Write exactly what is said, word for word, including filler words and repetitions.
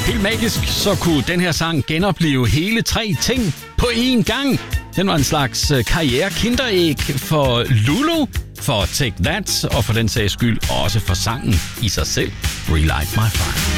Helt magisk, så kunne den her sang genopleve hele tre ting på én gang. Den var en slags karriere-kinderæg for Lulu, for Take That, og for den sags skyld også for sangen i sig selv, Relight My Fire.